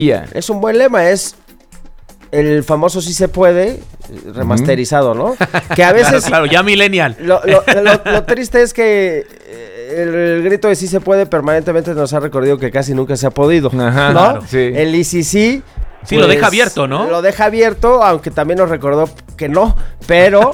Es un buen lema, es el famoso sí se puede remasterizado, ¿no? Que a veces... Claro, ya millennial. Lo triste es que el grito de sí se puede permanentemente nos ha recordado que casi nunca se ha podido, Ajá, ¿no? claro, sí. El ICC... Sí, lo deja abierto, ¿no? Lo deja abierto, aunque también nos recordó que no, pero...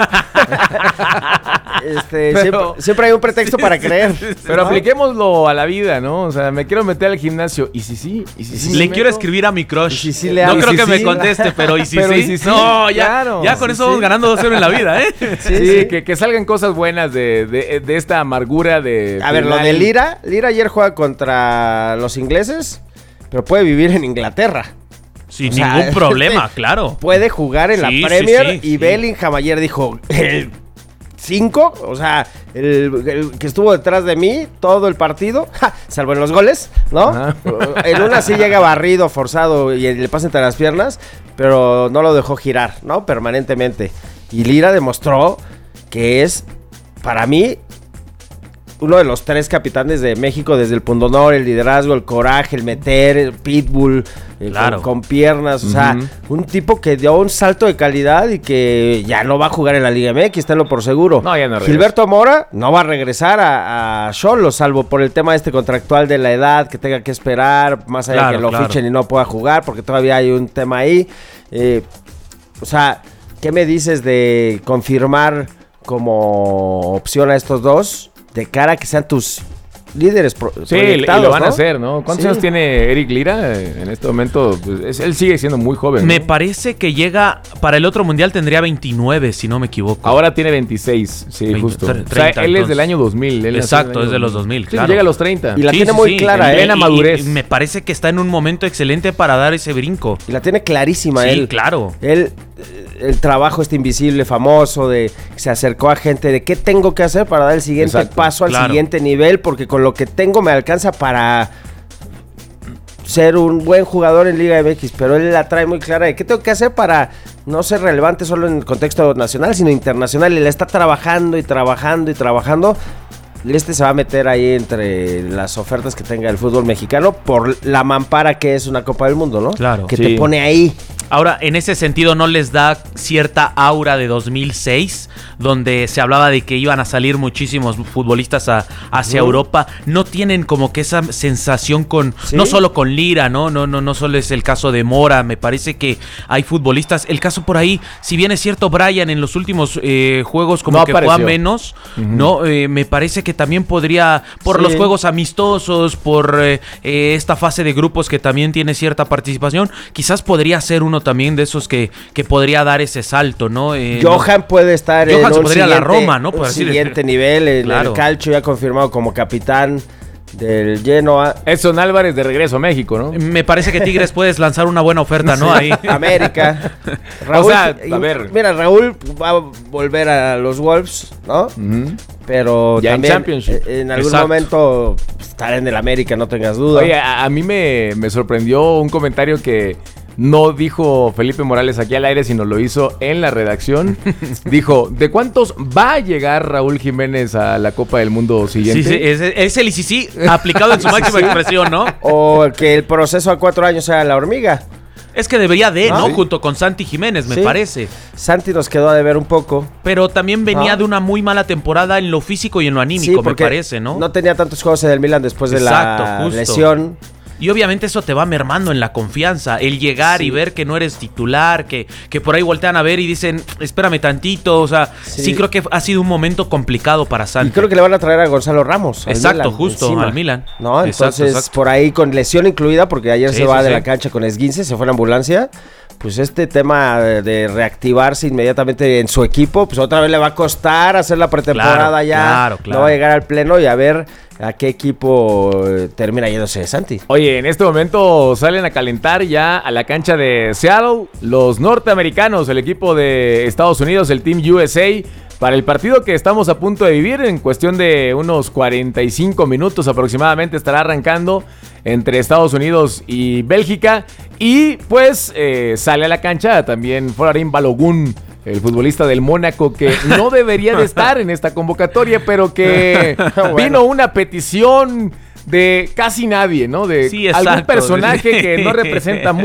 siempre hay un pretexto para creer. Pero apliquémoslo a la vida, ¿no? O sea, me quiero meter al gimnasio. ¿Y si sí? Le quiero escribir a mi crush. ¿Y si le no hablo? creo ¿Y si que me sí? conteste, pero ¿y si Pero sí? ¿y si sí? No, Claro. ya con Sí, eso vamos sí. ganando 2-0 en la vida, ¿eh? Sí, que salgan cosas buenas de esta amargura de... A ver, lo de Lira ayer juega contra los ingleses, pero puede vivir en Inglaterra. Sin O sea, ningún problema, claro. Puede jugar en Sí, la Premier sí, sí, y sí. Bellingham ayer dijo, el 5, o sea, el que estuvo detrás de mí todo el partido, salvo en los goles, ¿no? Ajá. En una sí llega barrido, forzado y le pasa entre las piernas, pero no lo dejó girar, ¿no? Permanentemente. Y Lira demostró que es, para mí, uno de los 3 capitanes de México desde el pundonor, el liderazgo, el coraje, el meter, el pitbull, Claro. con piernas, o sea, un tipo que dio un salto de calidad y que ya no va a jugar en la Liga MX, tenlo por seguro. No, ya no regresa. Gilberto Mora no va a regresar a Xolos, salvo por el tema contractual de la edad, que tenga que esperar, más allá Claro, que lo claro. fichen y no pueda jugar, porque todavía hay un tema ahí. O sea, ¿qué me dices de confirmar como opción a estos dos? De cara a que sean tus líderes Sí, y proyectados, lo van a ¿no? hacer, ¿no? ¿Cuántos Sí. años tiene Eric Lira en este momento? Pues, él sigue siendo muy joven, ¿no? Me parece que llega, para el otro mundial tendría 29, si no me equivoco. Ahora tiene 26, sí, 20, justo. 30, o sea, él es entonces. del año 2000. Él nació Exacto, en el año es de los 2000, Sí, claro. llega a los 30. Y la tiene muy clara, en plena madurez. Y me parece que está en un momento excelente para dar ese brinco. Y la tiene clarísima Sí, él. claro. Él, el trabajo invisible, famoso, de que se acercó a gente de qué tengo que hacer para dar el siguiente Exacto, paso al claro. siguiente nivel, porque con lo que tengo me alcanza para ser un buen jugador en Liga MX, pero él la trae muy clara de qué tengo que hacer para no ser relevante solo en el contexto nacional, sino internacional, y la está trabajando y trabajando y trabajando. Se va a meter ahí entre las ofertas que tenga el fútbol mexicano por la mampara que es una Copa del Mundo, ¿no? Claro. Que Sí. te pone ahí. Ahora, en ese sentido, ¿no les da cierta aura de 2006? Donde se hablaba de que iban a salir muchísimos futbolistas hacia Europa. ¿No tienen como que esa sensación con... ¿Sí? No solo con Lira, ¿no? No solo es el caso de Mora. Me parece que hay futbolistas... El caso por ahí, si bien es cierto, Brian en los últimos juegos como No que fue a apareció. menos, ¿no? Me parece que también podría... Por Sí. los juegos amistosos, por esta fase de grupos que también tiene cierta participación, quizás podría ser uno también de esos que podría dar ese salto, ¿no? Johan puede estar Johan en se un podría ir a la siguiente, Roma, ¿no? Por un así siguiente decir. nivel. En Claro. el Calcio ya confirmado como capitán del Genoa. Edson Álvarez de regreso a México, ¿no? Me parece que Tigres puedes lanzar una buena oferta, ¿no? Ahí. América. Raúl, O sea, a ver. Mira, Raúl va a volver a los Wolves, ¿no? Ujú. Pero Ya en también Championship. en algún Exacto. momento estará en el América, no tengas duda. Oye, a mí me sorprendió un comentario que no dijo Felipe Morales aquí al aire, sino lo hizo en la redacción. Dijo, ¿de cuántos va a llegar Raúl Jiménez a la Copa del Mundo siguiente? Sí, es el ICC aplicado en su máxima expresión, ¿no? O que el proceso a 4 años sea la hormiga. Es que debería de, ¿no? Sí. Junto con Santi Jiménez, me Sí. parece. Santi nos quedó a deber un poco. Pero también venía Ah. de una muy mala temporada en lo físico y en lo anímico, me porque parece, ¿no? No tenía tantos juegos en el Milan después de Exacto, la justo. lesión. Y obviamente eso te va mermando en la confianza. El llegar y ver que no eres titular, que por ahí voltean a ver y dicen, espérame tantito. O sea, sí creo que ha sido un momento complicado para Santi. Y creo que le van a traer a Gonzalo Ramos. al Exacto, Milan, justo, encima. al Milan. ¿No? Exacto, Entonces, exacto. por ahí con lesión incluida, porque ayer Sí, se va sí, de sí. la cancha con esguince, se fue en ambulancia. Pues este tema de reactivarse inmediatamente en su equipo, pues otra vez le va a costar hacer la pretemporada Claro, ya. claro. No va a llegar al pleno y a ver a qué equipo termina yéndose Santi. Oye, en este momento salen a calentar ya a la cancha de Seattle los norteamericanos, el equipo de Estados Unidos, el Team USA, para el partido que estamos a punto de vivir. En cuestión de unos 45 minutos aproximadamente estará arrancando entre Estados Unidos y Bélgica. Y pues sale a la cancha también Folarin Balogun, el futbolista del Mónaco, que no debería de estar en esta convocatoria, pero que Bueno. vino una petición de casi nadie, ¿no? De Sí, algún exacto. personaje que no representa